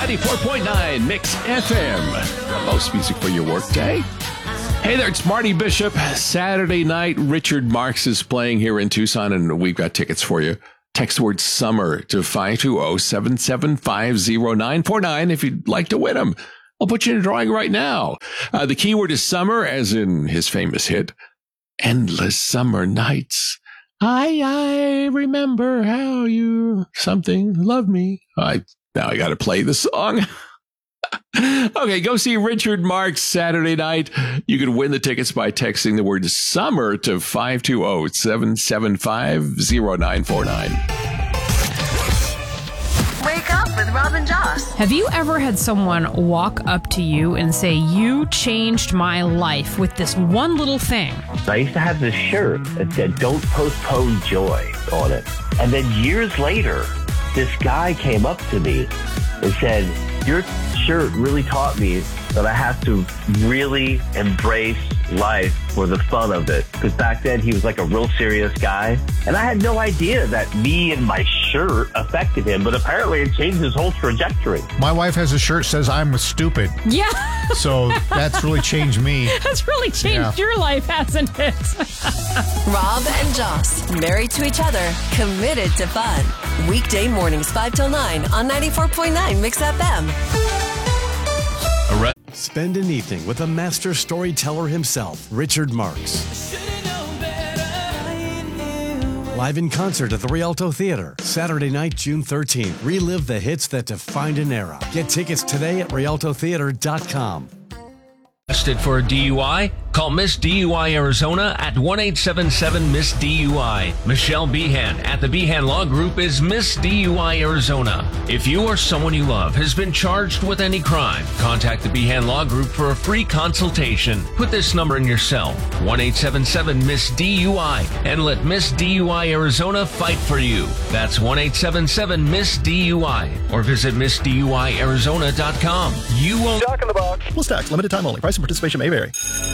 94.9 Mix FM. Most music for your workday. Hey there, it's Marty Bishop. Saturday night, Richard Marx is playing here in Tucson, and we've got tickets for you. Text the word summer to 520-775-0949 if you'd like to win them. I'll put you in a drawing right now. The keyword is summer, as in his famous hit, Endless Summer Nights. I remember how you something loved me. Now I got to play the song. Okay, go see Richard Marx Saturday night. You can win the tickets by texting the word summer to 520-775-0949. Wake up with Rob and Joss. Have you ever had someone walk up to you and say, "You changed my life with this one little thing"? I used to have this shirt that said, "Don't postpone joy" on it. And then years later, this guy came up to me and said, "Your shirt really taught me that I have to really embrace life for the fun of it." Because back then he was like a real serious guy. And I had no idea that me and my shirt affected him, but apparently it changed his whole trajectory. My wife has a shirt that says I'm stupid. Yeah. So that's really changed me. That's really changed your life, hasn't it? Rob and Joss, married to each other, committed to fun. Weekday mornings 5 till 9 on 94.9 Mix FM. Spend an evening with a master storyteller himself, Richard Marx. Live in concert at the Rialto Theater, Saturday night, June 13th. Relive the hits that defined an era. Get tickets today at rialtotheater.com. Arrested for a DUI? Call Miss DUI Arizona at 1-877-MISS-DUI. Michelle Behan at the Behan Law Group is Miss DUI Arizona. If you or someone you love has been charged with any crime, contact the Behan Law Group for a free consultation. Put this number in your cell, 1-877-MISS-DUI, and let Miss DUI Arizona fight for you. That's 1-877-MISS-DUI, or visit MissDUIArizona.com. You won't... Jack in the Box. Plus tax, limited time only. Price and participation may vary.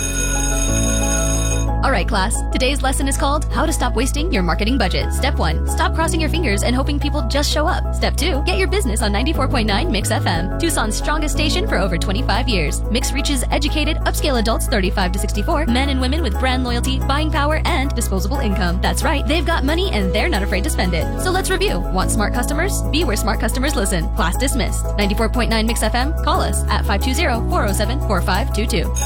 All right, class. Today's lesson is called How to Stop Wasting Your Marketing Budget. Step 1, stop crossing your fingers and hoping people just show up. Step 2, get your business on 94.9 Mix FM, Tucson's strongest station for over 25 years. Mix reaches educated, upscale adults 35 to 64, men and women with brand loyalty, buying power, and disposable income. That's right, they've got money and they're not afraid to spend it. So let's review. Want smart customers? Be where smart customers listen. Class dismissed. 94.9 Mix FM. Call us at 520-407-4522.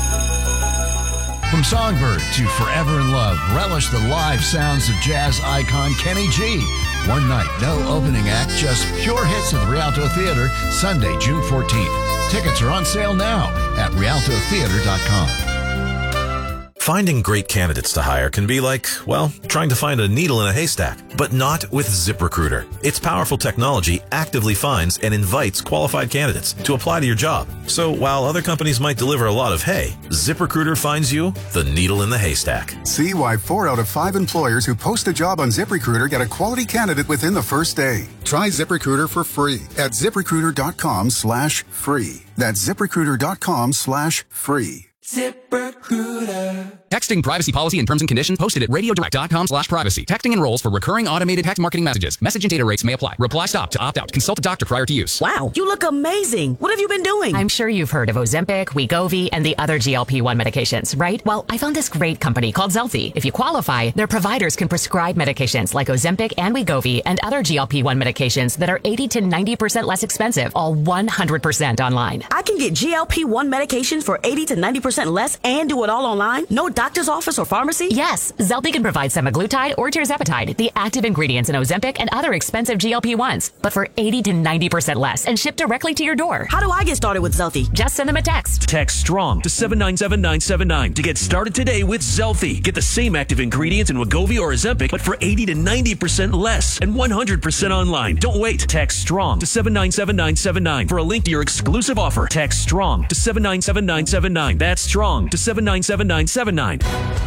From Songbird to Forever in Love, relish the live sounds of jazz icon Kenny G. One night, no opening act, just pure hits at the Rialto Theater, Sunday, June 14th. Tickets are on sale now at rialtotheater.com. Finding great candidates to hire can be like, well, trying to find a needle in a haystack, but not with ZipRecruiter. Its powerful technology actively finds and invites qualified candidates to apply to your job. So while other companies might deliver a lot of hay, ZipRecruiter finds you the needle in the haystack. See why 4 out of 5 employers who post a job on ZipRecruiter get a quality candidate within the first day. Try ZipRecruiter for free at ZipRecruiter.com/free. That's ZipRecruiter.com/free. ZipRecruiter. Texting privacy policy and terms and conditions posted at radiodirect.com/privacy. Texting enrolls for recurring automated text marketing messages. Message and data rates may apply. Reply stop to opt out. Consult a doctor prior to use. Wow, you look amazing. What have you been doing? I'm sure you've heard of Ozempic, Wegovy, and the other GLP-1 medications, right? Well, I found this great company called Zelty. If you qualify, their providers can prescribe medications like Ozempic and Wegovy and other GLP-1 medications that are 80 to 90% less expensive, all 100% online. I can get GLP-1 medications for 80 to 90% less and do it all online? No doctor's office or pharmacy? Yes, Zelty can provide semaglutide or tirzepatide, the active ingredients in Ozempic and other expensive GLP-1s, but for 80 to 90% less and shipped directly to your door. How do I get started with Zelty? Just send them a text. Text STRONG to 797-979 to get started today with Zelty. Get the same active ingredients in Wegovy or Ozempic, but for 80 to 90% less and 100% online. Don't wait. Text STRONG to 797-979 for a link to your exclusive offer. Text STRONG to 797-979. That's STRONG to 797-979.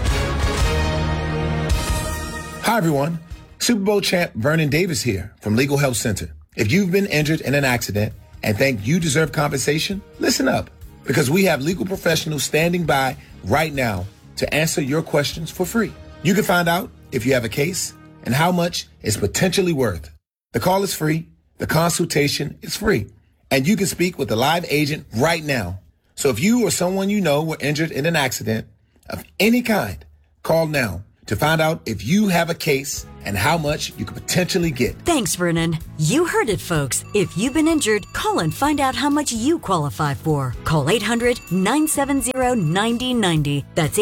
Hi, everyone. Super Bowl champ Vernon Davis here from Legal Help Center. If you've been injured in an accident and think you deserve compensation, listen up, because we have legal professionals standing by right now to answer your questions for free. You can find out if you have a case and how much it's potentially worth. The call is free. The consultation is free. And you can speak with a live agent right now. So if you or someone you know were injured in an accident of any kind, call now to find out if you have a case and how much you could potentially get. Thanks, Vernon. You heard it, folks. If you've been injured, call and find out how much you qualify for. Call 800-970-9090. That's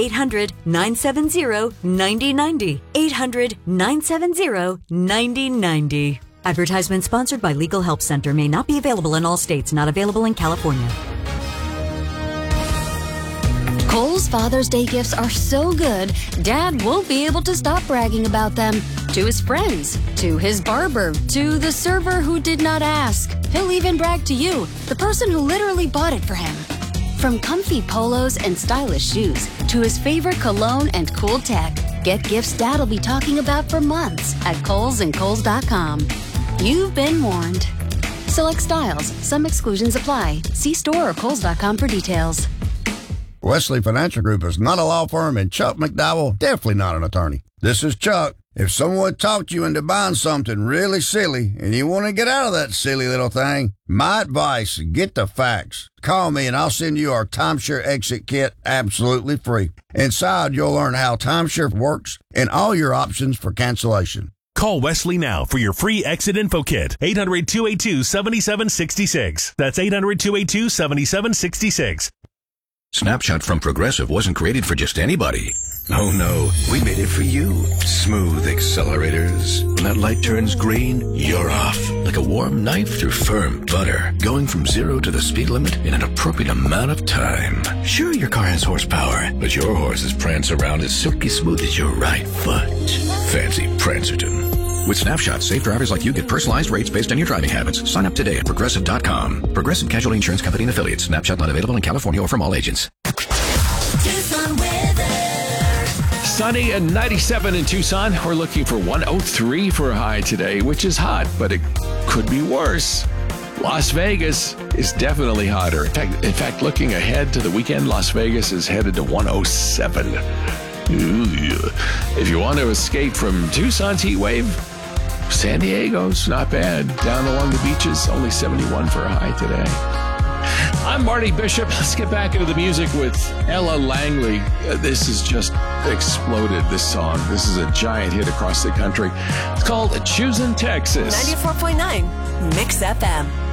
800-970-9090. 800-970-9090. Advertisement sponsored by Legal Help Center. May not be available in all states. Not available in California. Kohl's Father's Day gifts are so good, Dad won't be able to stop bragging about them. To his friends, to his barber, to the server who did not ask. He'll even brag to you, the person who literally bought it for him. From comfy polos and stylish shoes, to his favorite cologne and cool tech, get gifts Dad'll be talking about for months at Kohl's and Kohl's.com. You've been warned. Select styles. Some exclusions apply. See store or Kohl's.com for details. Wesley Financial Group is not a law firm, and Chuck McDowell definitely not an attorney. This is Chuck. If someone talked you into buying something really silly and you want to get out of that silly little thing, my advice, get the facts. Call me and I'll send you our timeshare exit kit absolutely free. Inside, you'll learn how timeshare works and all your options for cancellation. Call Wesley now for your free exit info kit. 800-282-7766. That's 800-282-7766. Snapshot from Progressive wasn't created for just anybody. Oh no, we made it for you. Smooth accelerators. When that light turns green, you're off. Like a warm knife through firm butter. Going from 0 to the speed limit in an appropriate amount of time. Sure, your car has horsepower, but your horses prance around as silky smooth as your right foot. Fancy Prancerton. With Snapshot, safe drivers like you get personalized rates based on your driving habits. Sign up today at Progressive.com. Progressive Casualty Insurance Company and Affiliates. Snapshot not available in California or from all agents. Tucson weather. Sunny and 97 in Tucson. We're looking for 103 for a high today, which is hot, but it could be worse. Las Vegas is definitely hotter. In fact, looking ahead to the weekend, Las Vegas is headed to 107. If you want to escape from Tucson's heat wave, San Diego's not bad. Down along the beaches, only 71 for a high today. I'm Marty Bishop. Let's get back into the music with Ella Langley. This has just exploded, this song. This is a giant hit across the country. It's called Choosing Texas. 94.9 Mix FM.